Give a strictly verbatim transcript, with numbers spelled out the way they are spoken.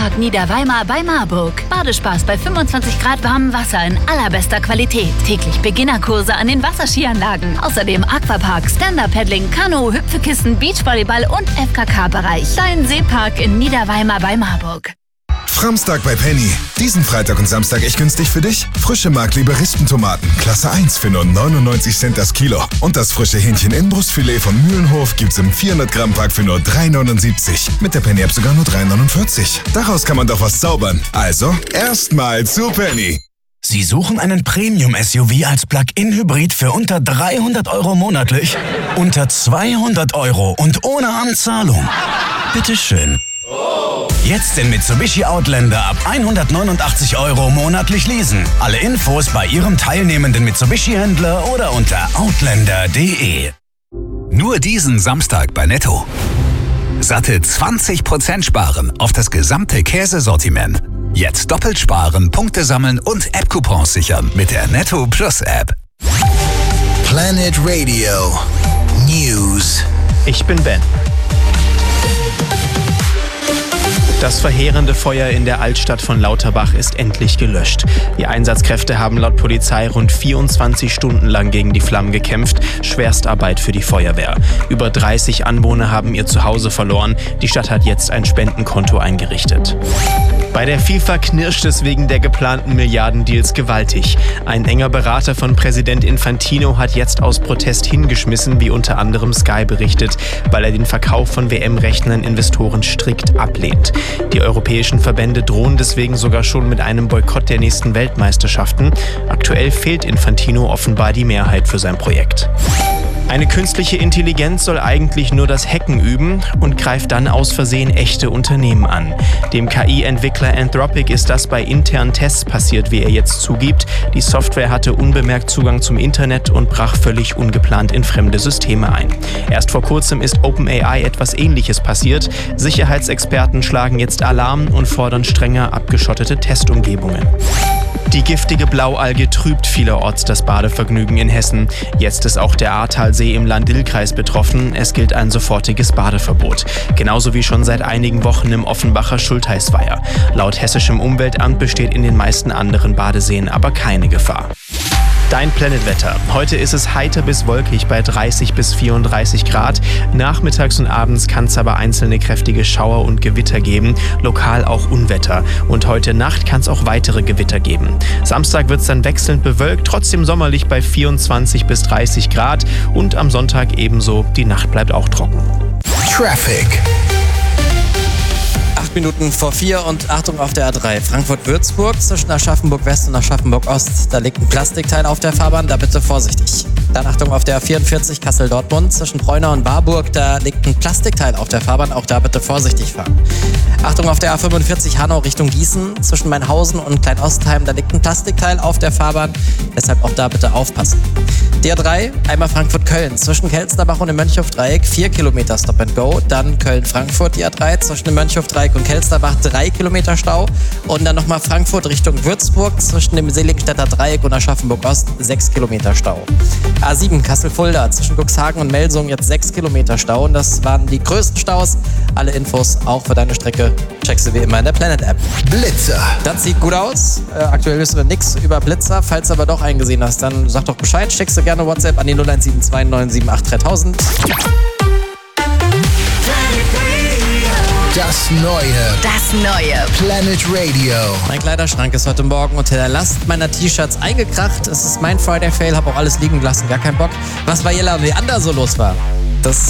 Seepark Niederweimar bei Marburg. Badespaß bei fünfundzwanzig Grad warmem Wasser in allerbester Qualität. Täglich Beginnerkurse an den Wasserskianlagen. Außerdem Aquapark, Stand-Up-Paddling, Kanu, Hüpfekissen, Beachvolleyball und F K K-Bereich. Dein Seepark in Niederweimar bei Marburg. Framstag bei Penny. Diesen Freitag und Samstag echt günstig für dich? Frische Markliebe Rispentomaten, Klasse eins für nur neunundneunzig Cent das Kilo. Und das frische Hähnchen-Innenbrustfilet von Mühlenhof gibt's im vierhundert Gramm Pack für nur drei neunundsiebzig. Mit der Penny-App sogar nur drei neunundvierzig. Daraus kann man doch was zaubern. Also, erstmal zu Penny. Sie suchen einen Premium-S U V als Plug-in-Hybrid für unter dreihundert Euro monatlich? Unter zweihundert Euro und ohne Anzahlung? Bitteschön. Jetzt den Mitsubishi Outlander ab hundertneunundachtzig Euro monatlich leasen. Alle Infos bei Ihrem teilnehmenden Mitsubishi-Händler oder unter outlander punkt de. Nur diesen Samstag bei Netto. Satte zwanzig Prozent sparen auf das gesamte Käsesortiment. Jetzt doppelt sparen, Punkte sammeln und App-Coupons sichern mit der Netto Plus App. Planet Radio News. Ich bin Ben. Das verheerende Feuer in der Altstadt von Lauterbach ist endlich gelöscht. Die Einsatzkräfte haben laut Polizei rund vierundzwanzig Stunden lang gegen die Flammen gekämpft. Schwerstarbeit für die Feuerwehr. Über dreißig Anwohner haben ihr Zuhause verloren. Die Stadt hat jetzt ein Spendenkonto eingerichtet. Bei der FIFA knirscht es wegen der geplanten Milliardendeals gewaltig. Ein enger Berater von Präsident Infantino hat jetzt aus Protest hingeschmissen, wie unter anderem Sky berichtet, weil er den Verkauf von W M-Rechten an Investoren strikt ablehnt. Die europäischen Verbände drohen deswegen sogar schon mit einem Boykott der nächsten Weltmeisterschaften. Aktuell fehlt Infantino offenbar die Mehrheit für sein Projekt. Eine künstliche Intelligenz soll eigentlich nur das Hacken üben und greift dann aus Versehen echte Unternehmen an. Dem K I-Entwickler Anthropic ist das bei internen Tests passiert, wie er jetzt zugibt. Die Software hatte unbemerkt Zugang zum Internet und brach völlig ungeplant in fremde Systeme ein. Erst vor kurzem ist OpenAI etwas Ähnliches passiert. Sicherheitsexperten schlagen jetzt Alarm und fordern strenger abgeschottete Testumgebungen. Die giftige Blaualge trübt vielerorts das Badevergnügen in Hessen. Jetzt ist auch der Ahrtalsee im Land-Dill-Kreis betroffen. Es gilt ein sofortiges Badeverbot. Genauso wie schon seit einigen Wochen im Offenbacher Schultheißweiher. Laut hessischem Umweltamt besteht in den meisten anderen Badeseen aber keine Gefahr. Dein Planetwetter. Heute ist es heiter bis wolkig bei dreißig bis vierunddreißig Grad. Nachmittags und abends kann es aber einzelne kräftige Schauer und Gewitter geben, lokal auch Unwetter. Und heute Nacht kann es auch weitere Gewitter geben. Samstag wird es dann wechselnd bewölkt, trotzdem sommerlich bei vierundzwanzig bis dreißig Grad. Und am Sonntag ebenso, die Nacht bleibt auch trocken. Traffic. Acht Minuten vor vier und Achtung auf der A drei Frankfurt-Würzburg zwischen Aschaffenburg-West und Aschaffenburg-Ost. Da liegt ein Plastikteil auf der Fahrbahn, da bitte vorsichtig. Dann Achtung auf der A vierundvierzig Kassel-Dortmund zwischen Preunau und Warburg. Da liegt ein Plastikteil auf der Fahrbahn, auch da bitte vorsichtig fahren. Achtung auf der A fünfundvierzig Hanau Richtung Gießen zwischen Mainhausen und Kleinostheim. Da liegt ein Plastikteil auf der Fahrbahn, deshalb auch da bitte aufpassen. Die A drei, einmal Frankfurt-Köln zwischen Kelsterbach und dem Mönchhof-Dreieck, vier Kilometer Stop and Go. Dann Köln-Frankfurt, die A drei zwischen dem Mönchhof-Dreieck und Kelsterbach, drei Kilometer Stau. Und dann nochmal Frankfurt Richtung Würzburg zwischen dem Seligenstädter Dreieck und Aschaffenburg-Ost, sechs Kilometer Stau. A sieben Kassel-Fulda zwischen Cuxhagen und Melsungen, jetzt sechs Kilometer Stau. Und das waren die größten Staus. Alle Infos auch für deine Strecke checkst du wie immer in der Planet-App. Blitzer. Das sieht gut aus. Äh, aktuell wissen wir nichts über Blitzer. Falls du aber doch eingesehen hast, dann sag doch Bescheid. Schickst du gerne WhatsApp an die null eins sieben zwei neun sieben acht dreitausend. Das Neue. Das Neue. Planet Radio. Mein Kleiderschrank ist heute Morgen unter der Last meiner T-Shirts eingekracht. Es ist mein Friday-Fail, habe auch alles liegen gelassen, gar keinen Bock. Was bei Jella und Leander so los war, das